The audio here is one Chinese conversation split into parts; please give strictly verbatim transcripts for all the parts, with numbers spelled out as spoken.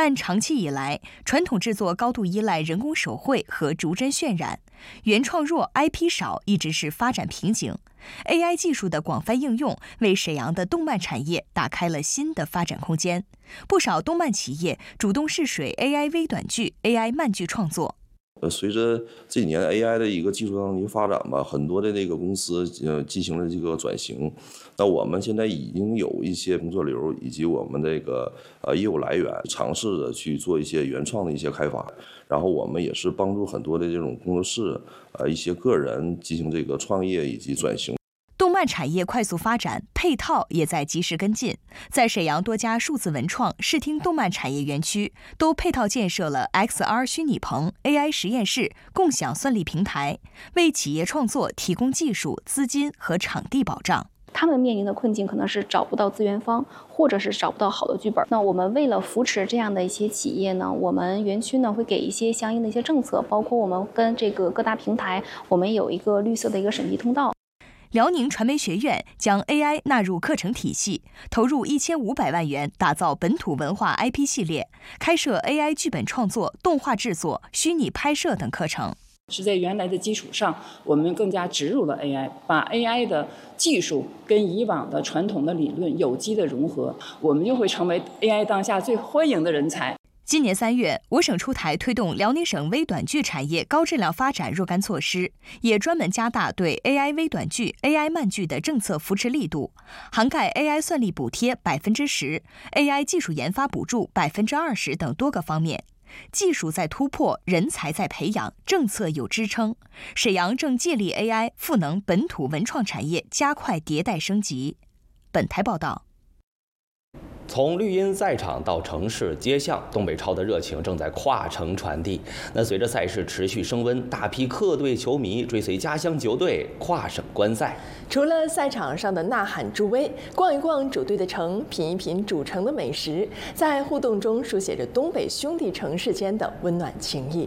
但长期以来，传统制作高度依赖人工手绘和逐帧渲染，原创弱、I P 少一直是发展瓶颈。A I 技术的广泛应用，为沈阳的动漫产业打开了新的发展空间。不少动漫企业主动试水 A I 微短剧、A I 慢剧创作。 呃，随着这几年 A I 的一个技术上的一个发展吧，很多的那个公司呃进行了这个转型。那我们现在已经有一些工作流以及我们这个呃业务来源，尝试着去做一些原创的一些开发。然后我们也是帮助很多的这种工作室呃一些个人进行这个创业以及转型。 动漫产业快速发展，配套也在及时跟进。在沈阳多家数字文创、视听动漫产业园区，都配套建设了 X R 虚拟棚、A I 实验室、共享算力平台，为企业创作提供技术、资金和场地保障。 他们面临的困境可能是找不到资源方，或者是找不到好的剧本。那我们为了扶持这样的一些企业呢，我们园区呢会给一些相应的一些政策，包括我们跟这个各大平台，我们有一个绿色的一个审批通道。 辽宁传媒学院将 A I 纳入课程体系，投入一千五百万元打造本土文化 I P 系列，开设 A I 剧本创作、动画制作、虚拟拍摄等课程。 是在原来的基础上，我们更加植入了 A I， 把 A I 的技术跟以往的传统的理论有机的融合，我们就会成为 A I 当下最欢迎的人才。 今年三月，我省出台推动辽宁省微短剧产业高质量发展若干措施，也专门加大对 A I 微短剧、A I 慢剧的政策扶持力度，涵盖 A I 算力补贴百分之十、A I 技术研发补助百分之二十等多个方面。技术在突破，人才在培养，政策有支撑。沈阳正借力 A I 赋能本土文创产业，加快迭代升级。本台报道。 从绿茵赛场到城市街巷，东北超的热情正在跨城传递。那随着赛事持续升温，大批客队球迷追随家乡球队跨省观赛。 除了赛场上的呐喊助威，逛一逛主队的城，品一品主城的美食，在互动中书写着东北兄弟城市间的温暖情谊。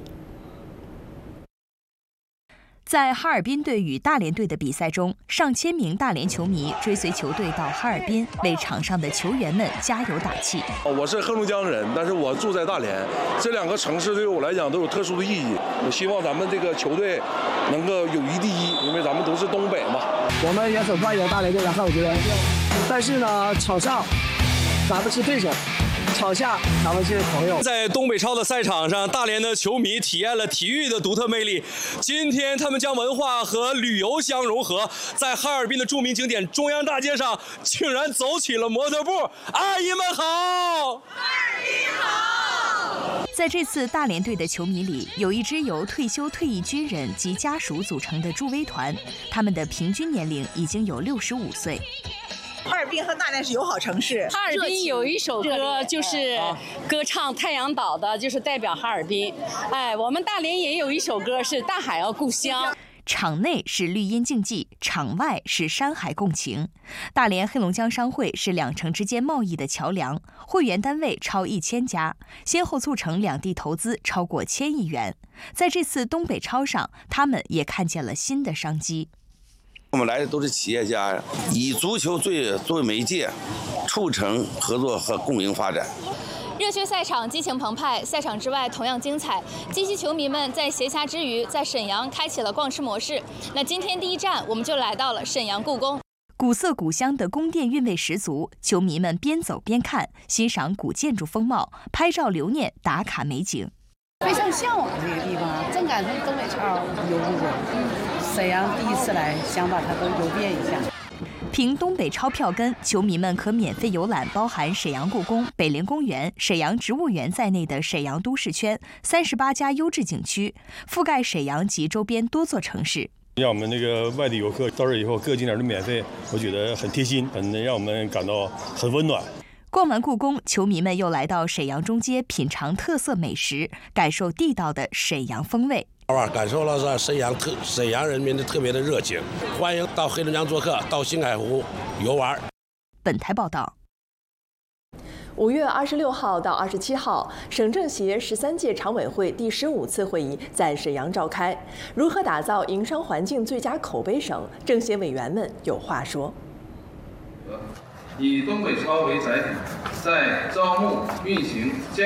在哈尔滨队与大连队的比赛中，上千名大连球迷追随球队到哈尔滨，为场上的球员们加油打气。 我是黑龙江人，但是我住在大连，这两个城市对我来讲都有特殊的意义。我希望咱们这个球队能够友谊第一，因为咱们都是东北嘛。 我们也很欢迎大连队来看我觉得，但是呢，场上咱们是对手。场下咱们是朋友。 在东北超的赛场上，大连的球迷体验了体育的独特魅力。今天他们将文化和旅游相融合，在哈尔滨的著名景点中央大街上，竟然走起了模特步。阿姨们好， 哈尔滨好。 在这次大连队的球迷里，有一支由退休退役军人及家属组成的助威团，他们的平均年龄已经有六十五岁。 哈尔滨和大连是友好城市。 哈尔滨有一首歌，就是歌唱太阳岛的，就是代表哈尔滨。哎，我们大连也有一首歌，是大海要故乡。 场内是绿茵竞技，场外是山海共情。大连黑龙江商会是两城之间贸易的桥梁，会员单位超一千家，先后促成两地投资超过千亿元。在这次东北超上，他们也看见了新的商机。 我们来的都是企业家呀，以足球作为作为媒介，促成合作和共赢发展。 热血赛场激情澎湃，赛场之外同样精彩。积极球迷们在闲暇之余，在沈阳开启了逛吃模式。那今天第一站，我们就来到了沈阳故宫。 古色古香的宫殿韵味十足，球迷们边走边看，欣赏古建筑风貌，拍照留念，打卡美景。 非常向往这个地方，正赶上东北超游故宫。沈阳第一次来，想把它都游遍一下。 凭东北超票根，球迷们可免费游览包含沈阳故宫、北陵公园、沈阳植物园在内的沈阳都市圈三十八家优质景区，覆盖沈阳及周边多座城市。 让我们那个外地游客到这以后，各景点都免费，我觉得很贴心，很让我们感到很温暖。 逛完故宫，球迷们又来到沈阳中街品尝特色美食，感受地道的沈阳风味。 感受了是沈阳特沈阳人民的特别的热情，欢迎到黑龙江做客，到星海湖游玩。 本台报道。 五月二十六号到二十七号，省政协十三届常委会第十五次会议在沈阳召开。如何打造营商环境最佳口碑省，政协委员们有话说。 以东北超为载体，在招募、运行、